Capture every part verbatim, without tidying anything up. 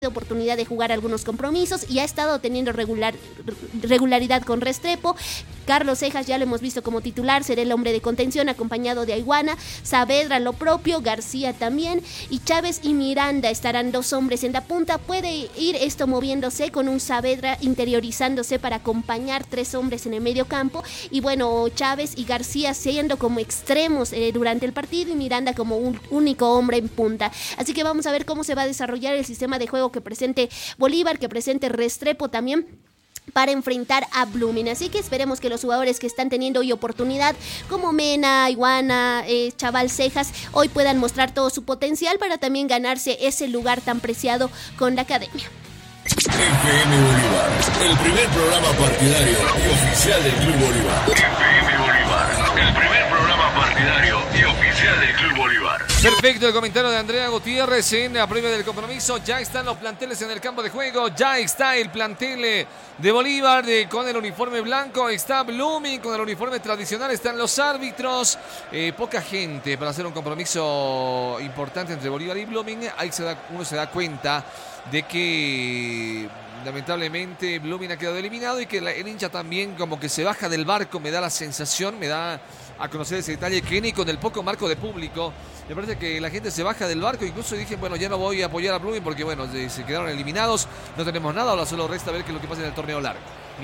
oportunidad de jugar algunos compromisos y ha estado teniendo regular, regularidad con Restrepo. Carlos Cejas ya lo hemos visto como titular, será el hombre de contención acompañado de Aiguana, Saavedra lo propio, García también, y Chávez y Miranda estarán dos hombres en la punta. Puede ir esto moviéndose con un Saavedra interiorizándose para acompañar tres hombres en el medio campo, y bueno, Chávez y García siendo como extremos eh, durante el partido y Miranda como un único hombre en punta. Así que vamos a ver cómo se va a desarrollar el sistema de juego que presente Bolívar, que presente Restrepo también, para enfrentar a Blooming. Así que esperemos que los jugadores que están teniendo hoy oportunidad, como Mena, Iguana, eh, Chaval Cejas, hoy puedan mostrar todo su potencial para también ganarse ese lugar tan preciado con la academia. F M Bolívar, el primer programa partidario y oficial del Club Bolívar. F M Bolívar, el primer programa partidario y oficial del Club Bolívar. Perfecto el comentario de Andrea Gutiérrez en la previa del compromiso. Ya están los planteles en el campo de juego. Ya está el plantel de Bolívar de, con el uniforme blanco. Está Blooming con el uniforme tradicional. Están los árbitros. Eh, poca gente para hacer un compromiso importante entre Bolívar y Blooming. Ahí se da, uno se da cuenta de que lamentablemente Blooming ha quedado eliminado y que la, el hincha también como que se baja del barco. Me da la sensación, me da a conocer ese detalle que ni con el poco marco de público, me parece que la gente se baja del barco. Incluso dije, bueno, ya no voy a apoyar a Blooming porque bueno, se quedaron eliminados, no tenemos nada, ahora solo resta ver qué es lo que pasa en el torneo largo.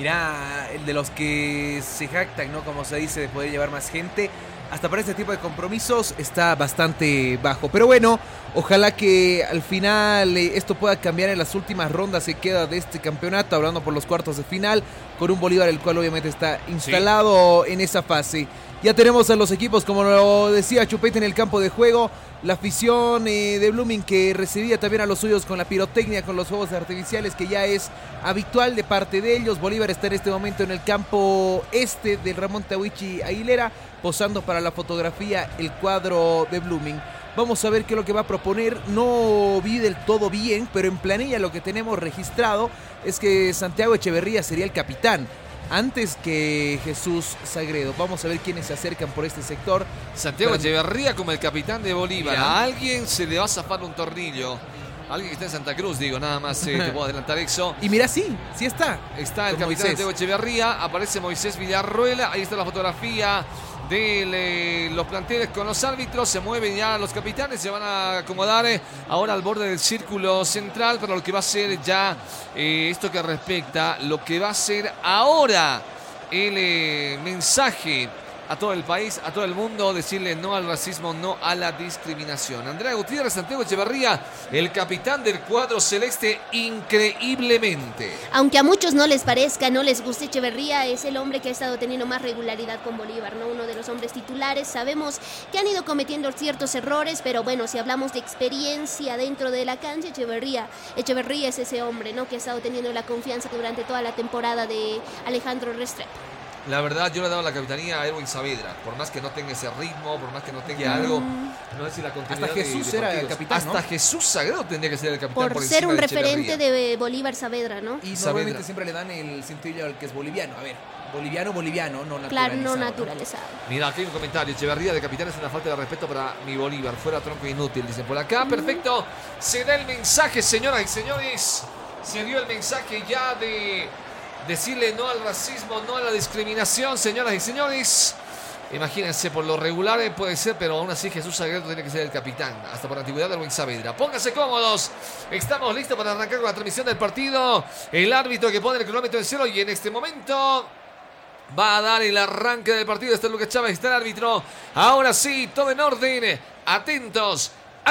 Mirá, el de los que se jactan, ¿no? Como se dice, de poder llevar más gente, hasta para este tipo de compromisos está bastante bajo. Pero bueno, ojalá que al final eh, esto pueda cambiar en las últimas rondas que queda de este campeonato, hablando por los cuartos de final, con un Bolívar el cual obviamente está instalado sí. en esa fase. Ya tenemos a los equipos, como lo decía Chupete, en el campo de juego. La afición eh, de Blooming que recibía también a los suyos con la pirotecnia, con los fuegos artificiales, que ya es habitual de parte de ellos. Bolívar está en este momento en el campo este del Ramón Tahuichi Aguilera, posando para la fotografía el cuadro de Blooming. Vamos a ver qué es lo que va a proponer. No vi del todo bien, pero en planilla lo que tenemos registrado es que Santiago Echeverría sería el capitán, antes que Jesús Sagredo. Vamos a ver quiénes se acercan por este sector. Santiago Pero... Echeverría como el capitán de Bolívar. Mira. A alguien se le va a zafar un tornillo. Alguien que está en Santa Cruz, digo, nada más eh, te puedo adelantar eso. Y mira, sí, sí está. Está el Con capitán Moisés. Santiago Echeverría, aparece Moisés Villarruela, ahí está la fotografía de eh, los planteles con los árbitros. Se mueven ya los capitanes, se van a acomodar eh, ahora al borde del círculo central para lo que va a ser ya eh, esto que respecta lo que va a ser ahora el eh, mensaje a todo el país, a todo el mundo, decirle no al racismo, no a la discriminación. Andrea Gutiérrez, Santiago Echeverría, el capitán del cuadro celeste, increíblemente. Aunque a muchos no les parezca, no les guste, Echeverría es el hombre que ha estado teniendo más regularidad con Bolívar, ¿no? Uno de los hombres titulares. Sabemos que han ido cometiendo ciertos errores, pero bueno, si hablamos de experiencia dentro de la cancha, Echeverría, Echeverría es ese hombre, ¿no? Que ha estado teniendo la confianza durante toda la temporada de Alejandro Restrepo. La verdad, yo le he dado la capitanía a Erwin Saavedra, por más que no tenga ese ritmo, por más que no tenga yeah. algo, no sé si la continuidad. Hasta Jesús de, de era el capitán, Hasta ¿no? Jesús Sagredo tendría que ser el capitán por, por ser un de referente de Bolívar Saavedra, ¿no? Y Saavedra. Normalmente siempre le dan el cintillo al que es boliviano. A ver, boliviano, boliviano, no naturalizado. Claro, no naturalizado. ¿no? Mira, aquí hay un comentario. Echeverría de capitán es una falta de respeto para mi Bolívar. Fuera tronco inútil, dicen por acá. Mm. Perfecto. Se da el mensaje, señoras y señores. Se dio el mensaje ya de decirle no al racismo, no a la discriminación, señoras y señores. Imagínense, por lo regular puede ser, pero aún así Jesús Sagredo tiene que ser el capitán, hasta por antigüedad de Erwin Saavedra. Pónganse cómodos, estamos listos para arrancar con la transmisión del partido. El árbitro que pone el cronómetro en cero y en este momento va a dar el arranque del partido. Está Lucas Chávez, está el árbitro. Ahora sí, todo en orden, atentos.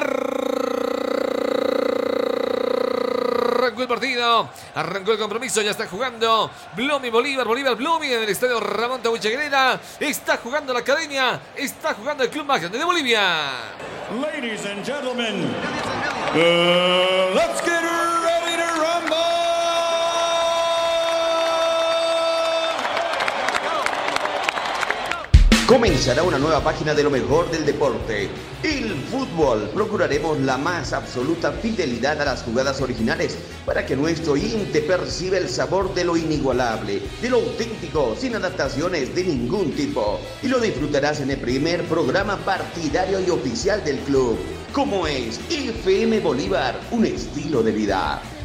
Arrancó el partido, arrancó el compromiso, ya está jugando Blooming Bolívar, Bolívar Blooming en el estadio Ramón Tahuichi Aguilera. Está jugando la academia, está jugando el club más grande de Bolivia. Ladies and gentlemen, uh, let's get ready to rumble. Comenzará una nueva página de lo mejor del deporte, el fútbol. Procuraremos la más absoluta fidelidad a las jugadas originales para que nuestro oyente perciba el sabor de lo inigualable, de lo auténtico, sin adaptaciones de ningún tipo. Y lo disfrutarás en el primer programa partidario y oficial del club. como es F M Bolívar, un estilo de vida.